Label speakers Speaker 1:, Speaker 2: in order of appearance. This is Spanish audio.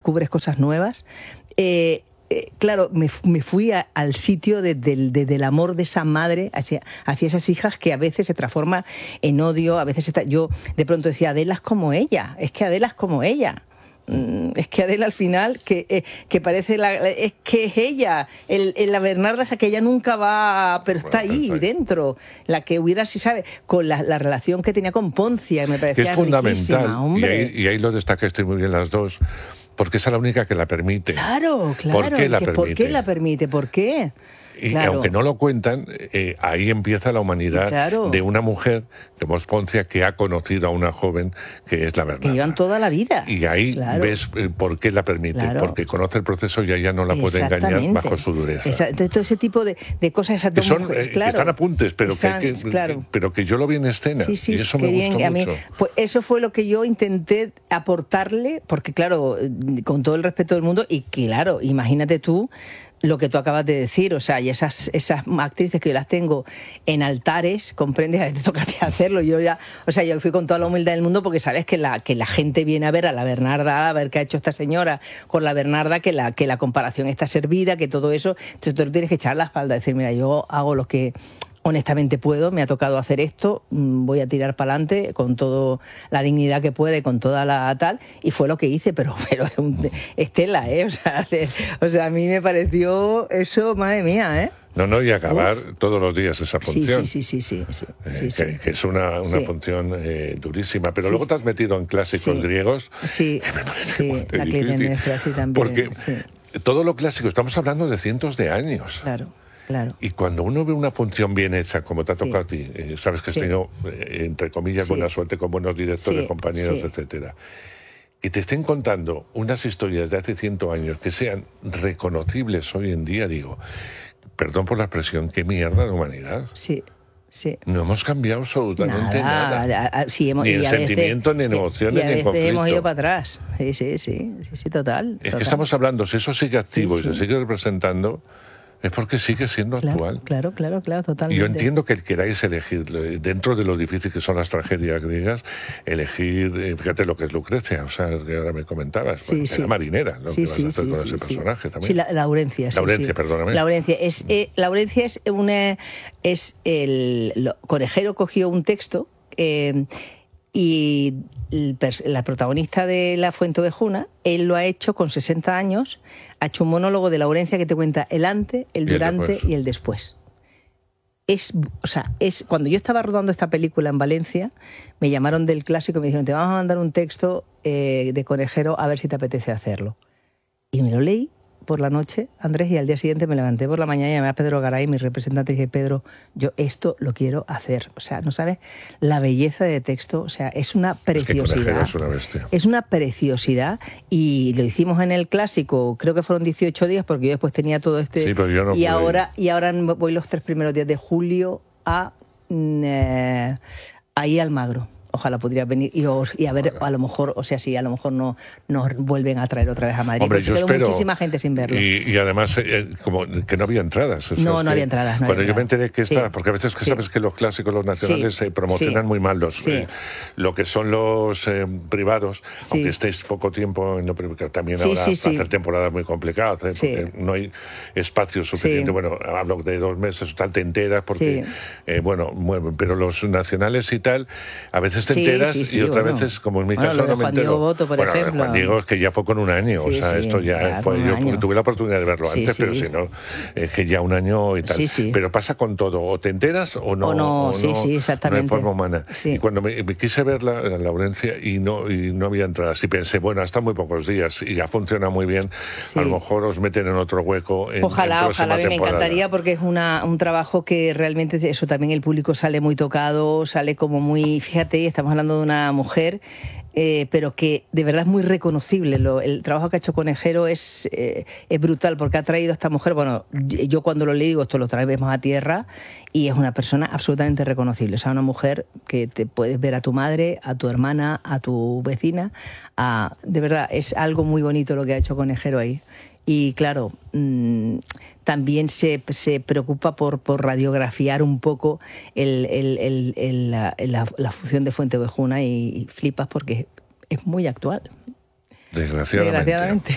Speaker 1: descubres cosas nuevas. Claro, me fui al sitio del amor de esa madre hacia esas hijas, que a veces se transforma en odio, a veces yo de pronto decía, Adela es como ella, es que Adela es como ella. Es que Adela al final, que parece es que es ella, la Bernarda esa que ella nunca va, pero está ahí dentro, la que hubiera, si sabe, con la relación que tenía con Poncia, me parecía
Speaker 2: que es fundamental,
Speaker 1: hombre.
Speaker 2: Y ahí lo destacaste muy bien las dos, porque esa es la única que la permite.
Speaker 1: Claro.
Speaker 2: ¿Por qué la permite?
Speaker 1: ¿Por qué la permite? ¿Por qué?
Speaker 2: Y
Speaker 1: claro.
Speaker 2: aunque no lo cuentan, ahí empieza la humanidad de una mujer, de Mos Poncia, que ha conocido a una joven que es la Bernarda.
Speaker 1: Que llevan toda la vida.
Speaker 2: Y ahí ves por qué la permite, porque conoce el proceso y ella no la puede engañar bajo su dureza.
Speaker 1: Entonces todo ese tipo de cosas esas
Speaker 2: que son, que están apuntes, pero pero que yo lo vi en escena.
Speaker 1: Sí,
Speaker 2: y eso me gustó
Speaker 1: mucho.
Speaker 2: Mí,
Speaker 1: pues eso fue lo que yo intenté aportarle, porque claro, con todo el respeto del mundo, y claro, imagínate tú lo que tú acabas de decir, o sea, y esas actrices que yo las tengo en altares, comprendes, a veces toca hacerlo, yo fui con toda la humildad del mundo, porque sabes que la gente viene a ver a la Bernarda, a ver qué ha hecho esta señora con la Bernarda, que la comparación está servida, que todo eso, entonces tú tienes que echar la espalda, decir, mira, yo hago lo que honestamente puedo, me ha tocado hacer esto, voy a tirar para adelante con toda la dignidad que puede, con toda la tal, y fue lo que hice, pero es tela, o sea, a mí me pareció eso, madre mía,
Speaker 2: No, y acabar todos los días esa función.
Speaker 1: Sí.
Speaker 2: Que es una función durísima. Pero luego te has metido en clásicos griegos.
Speaker 1: Sí,
Speaker 2: que me parece muy
Speaker 1: la Clitemnestra, sí, también.
Speaker 2: Porque todo lo clásico, estamos hablando de cientos de años.
Speaker 1: Claro.
Speaker 2: Y cuando uno ve una función bien hecha, como te ha tocado a ti, sabes que has tenido, entre comillas, buena suerte con buenos directores, compañeros, etcétera, y te estén contando unas historias de hace 100 años que sean reconocibles hoy en día, digo, perdón por la expresión, qué mierda de humanidad.
Speaker 1: Sí.
Speaker 2: No hemos cambiado absolutamente nada.
Speaker 1: Ni
Speaker 2: en sentimientos, ni en emociones, ni en conflicto.
Speaker 1: Hemos ido para atrás. Sí, total.
Speaker 2: Es que estamos hablando, si eso sigue activo y se sigue representando, es porque sigue siendo actual.
Speaker 1: Claro, totalmente.
Speaker 2: Y yo entiendo que queráis elegir, dentro de lo difícil que son las tragedias griegas, elegir, fíjate lo que es Lucrecia, o sea, que ahora me comentabas, era marinera, lo que vas a hacer con ese personaje también.
Speaker 1: Sí, Laurencia.
Speaker 2: Laurencia, perdóname.
Speaker 1: Laurencia Conejero cogió un texto y la protagonista de La Fuenteovejuna, él lo ha hecho con 60 años, ha hecho un monólogo de Laurencia que te cuenta el antes, el durante y el después. Cuando yo estaba rodando esta película en Valencia, me llamaron del Clásico y me dijeron, te vamos a mandar un texto de Conejero a ver si te apetece hacerlo. Y me lo leí por la noche, Andrés, y al día siguiente me levanté por la mañana y llamé a Pedro Garay, mi representante, y dije, Pedro, yo esto lo quiero hacer. O sea, no sabes la belleza de texto, o sea, es una preciosidad.
Speaker 2: Es una bestia.
Speaker 1: Es una preciosidad, y lo hicimos en el Clásico, creo que fueron 18 días, porque yo después tenía todo este...
Speaker 2: Sí, pero yo no pude.
Speaker 1: Ahora voy los 3 primeros días de julio ahí Almagro. Ojalá pudiera venir y a ver, a lo mejor, si a lo mejor nos vuelven a traer otra vez a Madrid.
Speaker 2: Hombre, yo espero,
Speaker 1: muchísima gente sin verlo.
Speaker 2: Y además, como que no había entradas.
Speaker 1: No había entradas.
Speaker 2: Cuando yo me enteré que porque a veces sabes que los clásicos, los nacionales, se promocionan muy mal lo que son los privados, aunque estéis poco tiempo en lo privado, también ahora hacer temporadas muy complicadas, porque no hay espacio suficiente. Bueno, hablo de 2 meses, tal, te enteras, porque, pero los nacionales y tal, a veces te enteras y otras veces, como en mi caso, no me entero.
Speaker 1: Voto, por ejemplo.
Speaker 2: Juan Diego es que ya fue con 1 año, esto ya fue, yo porque tuve la oportunidad de verlo antes, pero si no, es que ya 1 año y tal. Pero pasa con todo, o te enteras o no,
Speaker 1: exactamente.
Speaker 2: No hay forma humana. Y cuando me quise ver la Laurencia y no había entradas, y pensé, bueno, hasta muy pocos días y ya funciona muy bien, a lo mejor os meten en otro hueco
Speaker 1: ojalá, me encantaría, porque es un trabajo que realmente, eso también el público sale muy tocado, sale como muy, fíjate, estamos hablando de una mujer, pero que de verdad es muy reconocible. El trabajo que ha hecho Conejero es brutal, porque ha traído a esta mujer, bueno, yo cuando lo leí digo, esto lo traemos a tierra, y es una persona absolutamente reconocible. O sea, una mujer que te puedes ver a tu madre, a tu hermana, a tu vecina, de verdad, es algo muy bonito lo que ha hecho Conejero ahí. Y claro, también se preocupa por radiografiar un poco la función de Fuenteovejuna, y flipas porque es muy actual.
Speaker 2: Desgraciadamente.